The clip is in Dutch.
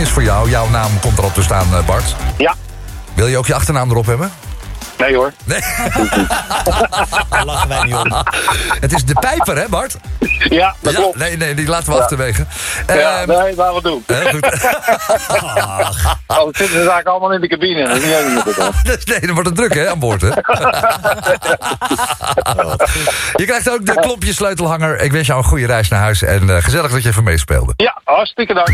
is voor jou. Jouw naam komt erop te staan, Bart. Ja. Wil je ook je achternaam erop hebben? Nee hoor. Nee. Daar lachen wij niet om. Het is de Pijper, hè, Bart? Ja, dat klopt. Nee, die laten we achterwege. Ja, nee, laten we doen. Heel goed. Anders zitten ze zaken allemaal in de cabine. Dat is niet helemaal. Nee, dan wordt het druk, hè, aan boord, hè? Je krijgt ook de klopje sleutelhanger. Ik wens jou een goede reis naar huis. En gezellig dat je even meespeelde. Ja, hartstikke dank.